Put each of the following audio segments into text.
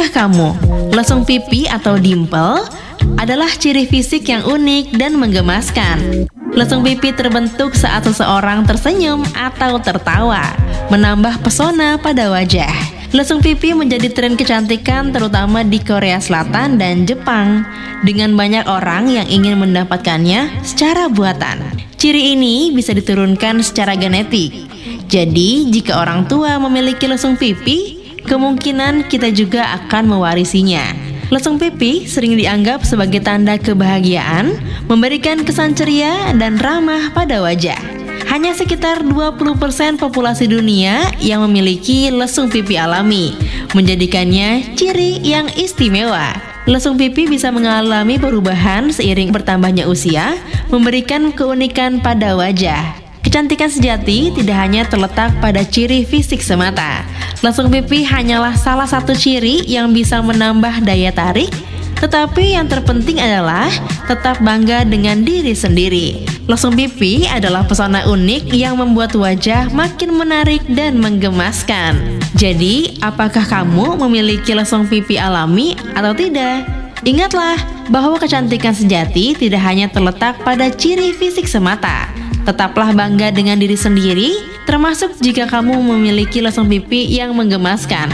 Tahukah kamu, lesung pipi atau dimple adalah ciri fisik yang unik dan menggemaskan. Lesung pipi terbentuk saat seseorang tersenyum atau tertawa, menambah pesona pada wajah. Lesung pipi menjadi tren kecantikan terutama di Korea Selatan dan Jepang, dengan banyak orang yang ingin mendapatkannya secara buatan. Ciri ini bisa diturunkan secara genetik. Jadi, jika orang tua memiliki lesung pipi, kemungkinan kita juga akan mewarisinya. Lesung pipi sering dianggap sebagai tanda kebahagiaan, memberikan kesan ceria dan ramah pada wajah. Hanya sekitar 20% populasi dunia yang memiliki lesung pipi alami, menjadikannya ciri yang istimewa. Lesung pipi bisa mengalami perubahan seiring bertambahnya usia, memberikan keunikan pada wajah. Kecantikan sejati tidak hanya terletak pada ciri fisik semata. Lesung pipi hanyalah salah satu ciri yang bisa menambah daya tarik, tetapi yang terpenting adalah tetap bangga dengan diri sendiri. Lesung pipi adalah pesona unik yang membuat wajah makin menarik dan menggemaskan. Jadi, apakah kamu memiliki lesung pipi alami atau tidak? Ingatlah bahwa kecantikan sejati tidak hanya terletak pada ciri fisik semata. Tetaplah bangga dengan diri sendiri, termasuk jika kamu memiliki lesung pipi yang menggemaskan.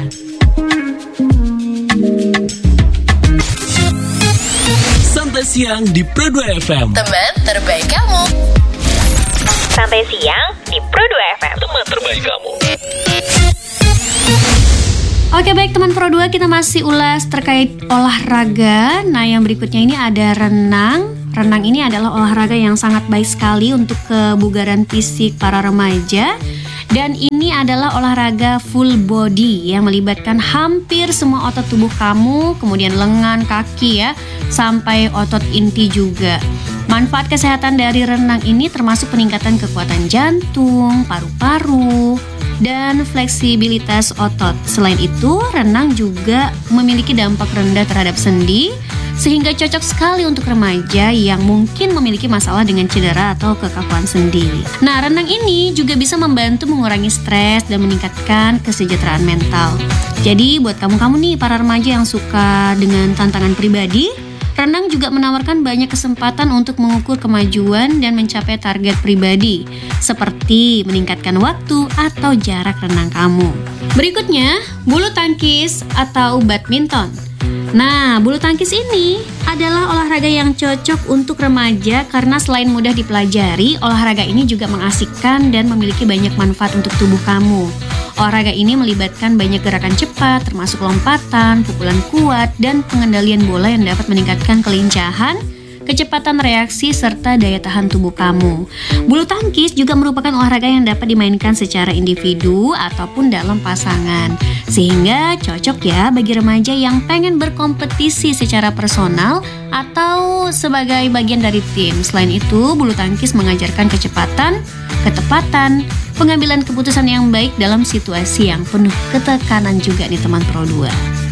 Santai siang di Pro 2 FM. Teman terbaik kamu. Santai siang di Pro 2 FM. Teman terbaik kamu. Oke, baik teman Pro 2, kita masih ulas terkait olahraga. Nah, yang berikutnya ini ada renang. Renang ini adalah olahraga yang sangat baik sekali untuk kebugaran fisik para remaja. Dan ini adalah olahraga full body yang melibatkan hampir semua otot tubuh kamu, kemudian lengan, kaki ya, sampai otot inti juga. Manfaat kesehatan dari renang ini termasuk peningkatan kekuatan jantung, paru-paru, dan fleksibilitas otot. Selain itu, renang juga memiliki dampak rendah terhadap sendi, sehingga cocok sekali untuk remaja yang mungkin memiliki masalah dengan cedera atau kekakuan sendi. Nah, renang ini juga bisa membantu mengurangi stres dan meningkatkan kesejahteraan mental. Jadi, buat kamu-kamu nih, para remaja yang suka dengan tantangan pribadi, renang juga menawarkan banyak kesempatan untuk mengukur kemajuan dan mencapai target pribadi, seperti meningkatkan waktu atau jarak renang kamu. Berikutnya, bulu tangkis atau badminton. Nah, bulu tangkis ini adalah olahraga yang cocok untuk remaja karena selain mudah dipelajari, olahraga ini juga mengasihkan dan memiliki banyak manfaat untuk tubuh kamu. Olahraga ini melibatkan banyak gerakan cepat, termasuk lompatan, pukulan kuat, dan pengendalian bola yang dapat meningkatkan kelincahan, kecepatan reaksi, serta daya tahan tubuh kamu. Bulu tangkis juga merupakan olahraga yang dapat dimainkan secara individu ataupun dalam pasangan, sehingga cocok ya bagi remaja yang pengen berkompetisi secara personal atau sebagai bagian dari tim. Selain itu, bulu tangkis mengajarkan kecepatan, ketepatan, pengambilan keputusan yang baik dalam situasi yang penuh ketekanan juga nih teman Pro 2.